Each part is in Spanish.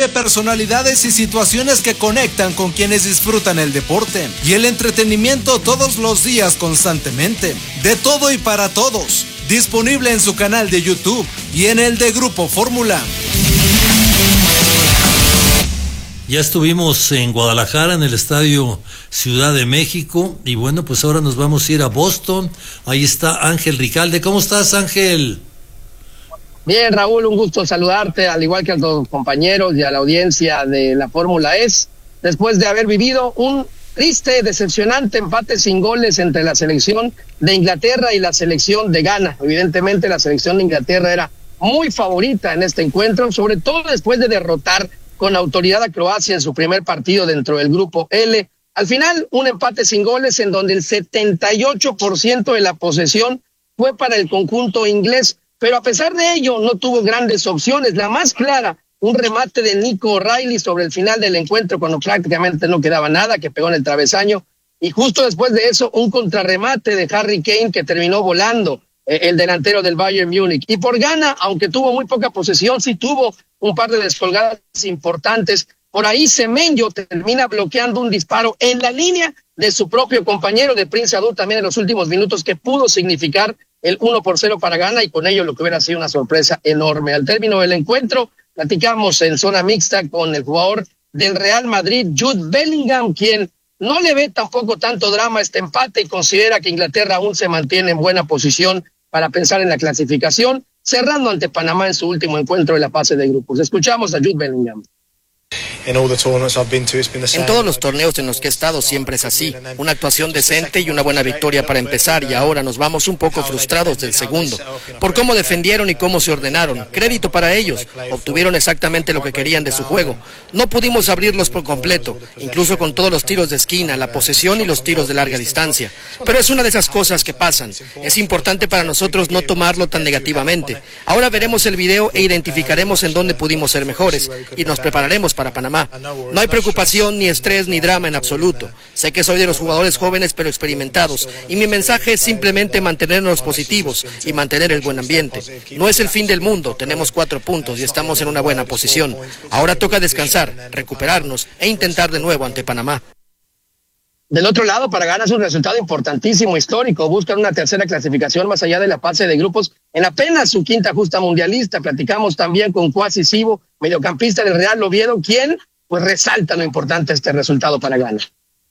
Tiene personalidades y situaciones que conectan con quienes disfrutan el deporte y el entretenimiento todos los días constantemente. De todo y para todos. Disponible en su canal de YouTube y en el de Grupo Fórmula. Ya estuvimos en Guadalajara, en el Estadio Ciudad de México, y bueno, pues ahora nos vamos a ir a Boston. Ahí está Ángel Ricalde. ¿Cómo estás, Ángel? Bien, Raúl, un gusto saludarte, al igual que a los compañeros y a la audiencia de la Fórmula E, después de haber vivido un triste, decepcionante empate sin goles entre la selección de Inglaterra y la selección de Ghana. Evidentemente, la selección de Inglaterra era muy favorita en este encuentro, sobre todo después de derrotar con autoridad a Croacia en su primer partido dentro del grupo L. Al final, un empate sin goles en donde el 78% de la posesión fue para el conjunto inglés, pero a pesar de ello no tuvo grandes opciones. La más clara, un remate de Nico O'Reilly sobre el final del encuentro cuando prácticamente no quedaba nada, que pegó en el travesaño, y justo después de eso un contrarremate de Harry Kane que terminó volando, el delantero del Bayern Múnich. Y por Ghana, aunque tuvo muy poca posesión, sí tuvo un par de descolgadas importantes. Por ahí Semenyo termina bloqueando un disparo en la línea de su propio compañero de Prince Adu también en los últimos minutos, que pudo significar el 1-0 para Ghana, y con ello lo que hubiera sido una sorpresa enorme. Al término del encuentro, platicamos en zona mixta con el jugador del Real Madrid, Jude Bellingham, quien no le ve tampoco tanto drama a este empate y considera que Inglaterra aún se mantiene en buena posición para pensar en la clasificación, cerrando ante Panamá en su último encuentro de la fase de grupos. Escuchamos a Jude Bellingham. En todos los torneos en los que he estado siempre es así, una actuación decente y una buena victoria para empezar, y ahora nos vamos un poco frustrados del segundo, por cómo defendieron y cómo se ordenaron. Crédito para ellos, obtuvieron exactamente lo que querían de su juego. No pudimos abrirlos por completo, incluso con todos los tiros de esquina, la posesión y los tiros de larga distancia. Pero es una de esas cosas que pasan. Es importante para nosotros no tomarlo tan negativamente. Ahora veremos el video e identificaremos en dónde pudimos ser mejores, y nos prepararemos para Panamá. No hay preocupación, ni estrés, ni drama en absoluto. Sé que soy de los jugadores jóvenes pero experimentados, y mi mensaje es simplemente mantenernos positivos y mantener el buen ambiente. No es el fin del mundo, tenemos 4 puntos y estamos en una buena posición. Ahora toca descansar, recuperarnos e intentar de nuevo ante Panamá. Del otro lado, para Ghana es un resultado importantísimo, histórico. Buscan una tercera clasificación más allá de la fase de grupos en apenas su quinta justa mundialista. Platicamos también con Kwasi Sibo, mediocampista del Real Oviedo, quien pues resalta lo importante de este resultado para Ghana.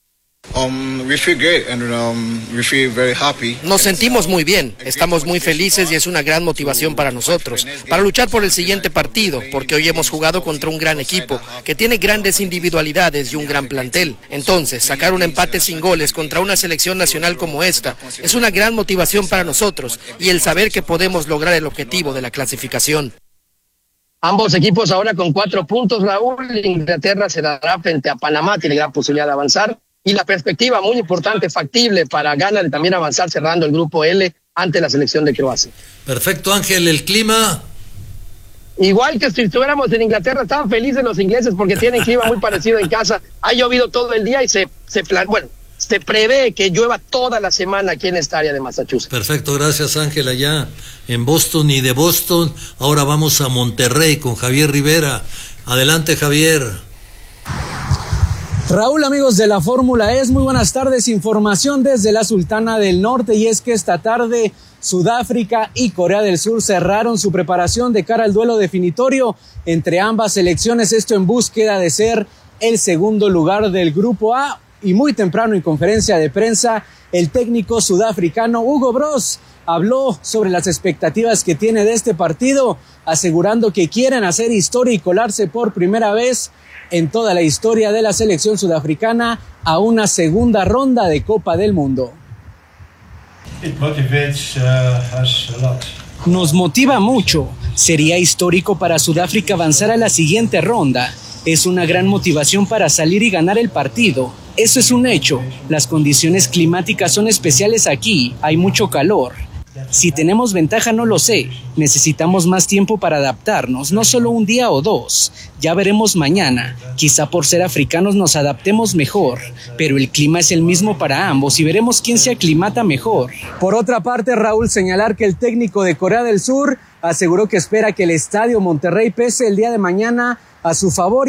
Nos sentimos muy bien, estamos muy felices y es una gran motivación para nosotros, para luchar por el siguiente partido, porque hoy hemos jugado contra un gran equipo, que tiene grandes individualidades y un gran plantel. Entonces, sacar un empate sin goles contra una selección nacional como esta es una gran motivación para nosotros, y el saber que podemos lograr el objetivo de la clasificación. Ambos equipos ahora con 4 puntos, Raúl. Inglaterra se dará frente a Panamá, tiene gran posibilidad de avanzar. Y la perspectiva muy importante, factible para Ghana de también avanzar cerrando el grupo L ante la selección de Croacia. Perfecto, Ángel. ¿El clima? Igual que si estuviéramos en Inglaterra, estaban felices los ingleses porque tienen clima muy parecido en casa. Ha llovido todo el día y se prevé que llueva toda la semana aquí en esta área de Massachusetts. Perfecto, gracias, Ángel. Allá en Boston, y de Boston ahora vamos a Monterrey con Javier Rivera. Adelante, Javier. Raúl, amigos de la Fórmula E, muy buenas tardes. Información desde la Sultana del Norte, y es que esta tarde Sudáfrica y Corea del Sur cerraron su preparación de cara al duelo definitorio entre ambas selecciones, esto en búsqueda de ser el segundo lugar del grupo A. Y muy temprano en conferencia de prensa, el técnico sudafricano Hugo Broos habló sobre las expectativas que tiene de este partido, asegurando que quieren hacer historia y colarse por primera vez en toda la historia de la selección sudafricana a una segunda ronda de Copa del Mundo. Nos motiva mucho. Sería histórico para Sudáfrica avanzar a la siguiente ronda. Es una gran motivación para salir y ganar el partido. Eso es un hecho. Las condiciones climáticas son especiales aquí. Hay mucho calor. Si tenemos ventaja no lo sé. Necesitamos más tiempo para adaptarnos, no solo un día o 2. Ya veremos mañana. Quizá por ser africanos nos adaptemos mejor, pero el clima es el mismo para ambos y veremos quién se aclimata mejor. Por otra parte, Raúl, señalar que el técnico de Corea del Sur aseguró que espera que el estadio Monterrey pese el día de mañana a su favor.